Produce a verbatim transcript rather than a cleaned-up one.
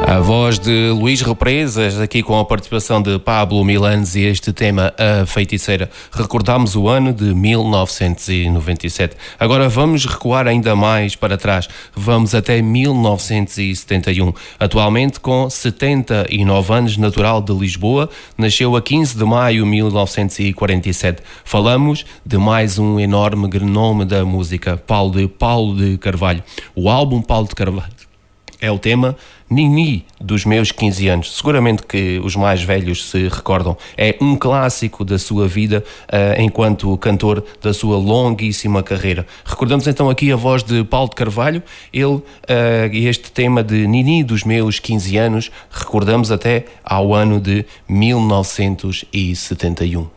A voz de Luís Represas, aqui com a participação de Pablo Milanz e este tema A Feiticeira. Recordámos o ano de mil novecentos e noventa e sete. Agora vamos recuar ainda mais para trás. Vamos até mil novecentos e setenta e um. Atualmente com setenta e nove anos, natural de Lisboa, nasceu a quinze de maio de mil novecentos e quarenta e sete. Falamos de mais um enorme nome da música, Paulo de, Paulo de Carvalho. O álbum Paulo de Carvalho é o tema Nini dos meus quinze anos. Seguramente que os mais velhos se recordam. É um clássico da sua vida uh, enquanto cantor da sua longuíssima carreira. Recordamos então aqui a voz de Paulo de Carvalho. Ele, uh, este tema de Nini dos meus quinze anos, recordamos até ao ano de mil novecentos e setenta e um.